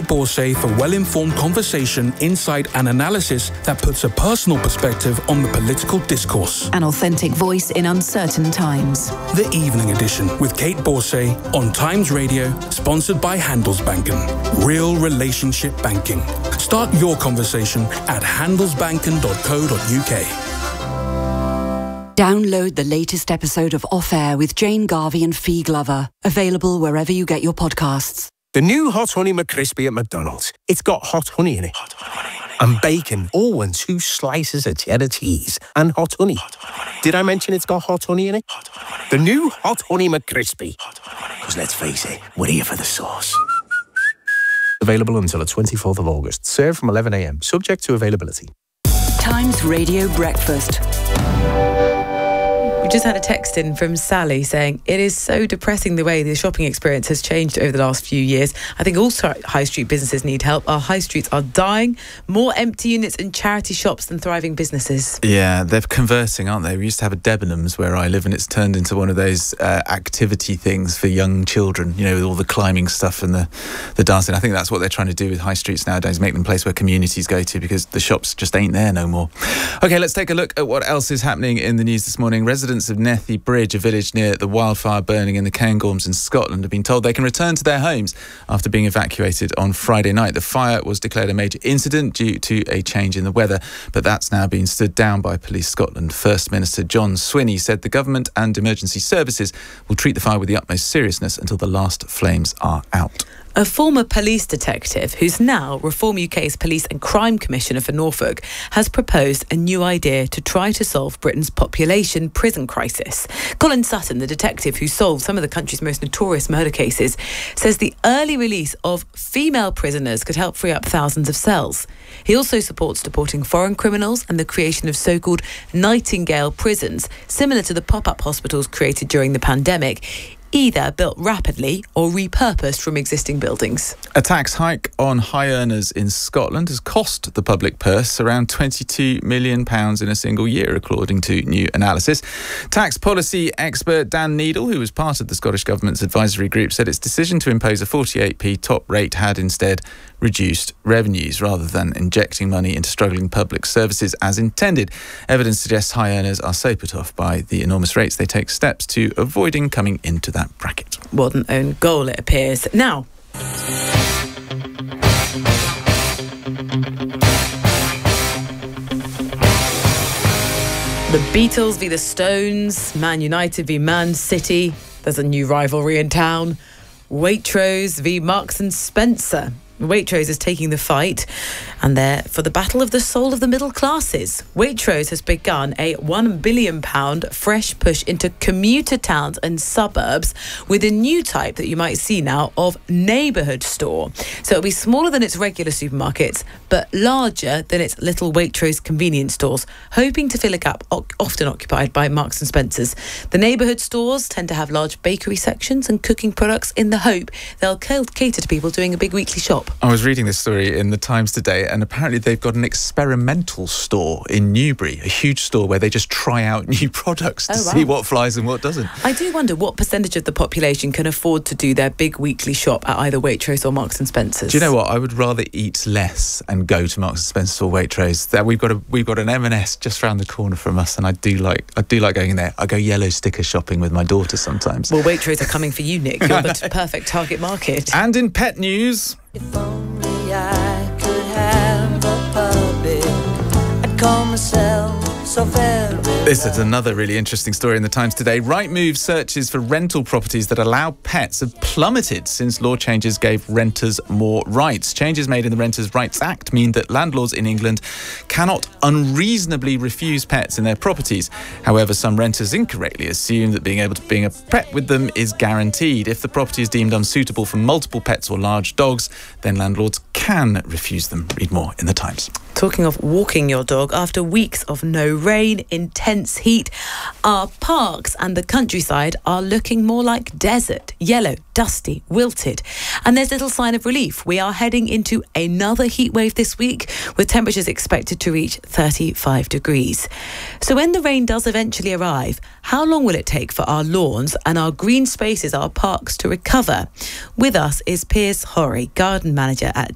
Borsay for well-informed conversation, insight and analysis that puts a personal perspective on the political discourse. An authentic voice in uncertain times. The Evening Edition with Kate Borsay on Times Radio, sponsored by Handelsbanken. Real relationship banking. Start your conversation at handelsbanken.co.uk. Download the latest episode of Off Air with Jane Garvey and Fee Glover. Available wherever you get your podcasts. The new Hot Honey McCrispy at McDonald's. It's got hot honey in it. And bacon. Oh, and 2 slices of cheddar cheese. And hot honey. Did I mention it's got hot honey in it? The new Hot Honey McCrispy. Because let's face it, we're here for the sauce. Available until the 24th of August. Served from 11 a.m. Subject to availability. Times Radio Breakfast. We just had a text in from Sally saying, it is so depressing the way the shopping experience has changed over the last few years. I think all high street businesses need help. Our high streets are dying. More empty units and charity shops than thriving businesses. Yeah, they're converting, aren't they? We used to have a Debenhams where I live, and it's turned into one of those activity things for young children, you know, with all the climbing stuff and the dancing. I think that's what they're trying to do with high streets nowadays, make them a place where communities go to, because the shops just ain't there no more. OK, let's take a look at what else is happening in the news this morning. Residents of Nethy Bridge, a village near the wildfire burning in the Cairngorms in Scotland, have been told they can return to their homes after being evacuated on Friday night. The fire was declared a major incident due to a change in the weather, but that's now been stood down by Police Scotland. First Minister John Swinney said the government and emergency services will treat the fire with the utmost seriousness until the last flames are out. A former police detective, who's now Reform UK's Police and Crime Commissioner for Norfolk, has proposed a new idea to try to solve Britain's population prison crisis. Colin Sutton, the detective who solved some of the country's most notorious murder cases, says the early release of female prisoners could help free up thousands of cells. He also supports deporting foreign criminals and the creation of so-called Nightingale prisons, similar to the pop-up hospitals created during the pandemic, either built rapidly or repurposed from existing buildings. A tax hike on high earners in Scotland has cost the public purse around £22 million in a single year, according to new analysis. Tax policy expert Dan Needle, who was part of the Scottish Government's advisory group, said its decision to impose a 48p top rate had instead reduced revenues rather than injecting money into struggling public services as intended. Evidence suggests high earners are so put off by the enormous rates they take steps to avoiding coming into that bracket. What an own goal, it appears. Now, the Beatles v the Stones, Man United v Man City. There's a new rivalry in town. Waitrose v Marks and Spencer. Waitrose is taking the fight, and they're for the battle of the soul of the middle classes. Waitrose has begun a £1 billion fresh push into commuter towns and suburbs with a new type that you might see now of neighbourhood store. So it'll be smaller than its regular supermarkets, but larger than its little Waitrose convenience stores, hoping to fill a gap often occupied by Marks and Spencer's. The neighbourhood stores tend to have large bakery sections and cooking products in the hope they'll cater to people doing a big weekly shop. I was reading this story in the Times today, and apparently they've got an experimental store in Newbury, a huge store where they just try out new products to see what flies and what doesn't. I do wonder what percentage of the population can afford to do their big weekly shop at either Waitrose or Marks and Spencer's. Do you know what? I would rather eat less and go to Marks and Spencer's or Waitrose. We've got an M&S just round the corner from us, and I do like going in there. I go yellow sticker shopping with my daughter sometimes. Well, Waitrose are coming for you, Nick. You're the perfect target market. And in pet news, if only I could have a puppy, I'd call myself so very this is another really interesting story in the Times today. Rightmove searches for rental properties that allow pets have plummeted since law changes gave renters more rights. Changes made in the Renters' Rights Act mean that landlords in England cannot unreasonably refuse pets in their properties. However, some renters incorrectly assume that being able to bring a pet with them is guaranteed. If the property is deemed unsuitable for multiple pets or large dogs, then landlords can refuse them. Read more in the Times. Talking of walking your dog, after weeks of no rain, intense heat, our parks and the countryside are looking more like desert, yellow, dusty, wilted. And there's little sign of relief. We are heading into another heat wave this week, with temperatures expected to reach 35 degrees. So when the rain does eventually arrive, how long will it take for our lawns and our green spaces, our parks, to recover? With us is Piers Horry, garden manager at